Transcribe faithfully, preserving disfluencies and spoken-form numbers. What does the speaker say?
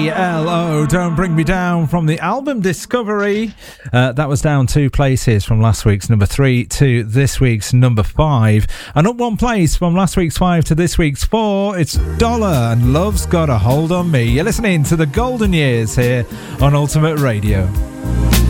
L O, Don't Bring Me Down from the album Discovery. Uh, that was down two places from last week's number three to this week's number five. And up one place from last week's five to this week's four, it's Dollar and Love's Got a Hold on Me. You're listening to the Golden Years here on Ultimate Radio.